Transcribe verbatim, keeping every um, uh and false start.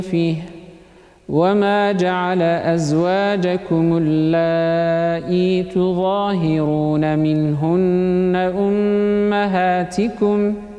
فيه وما جعل أزواجكم اللائي تظاهرون منهن أمهاتكم